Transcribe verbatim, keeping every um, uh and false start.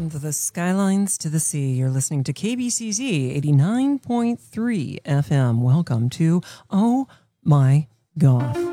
From the skylines to the sea, you're listening to K B C Z eighty-nine point three F M. Welcome to Oh My Goth.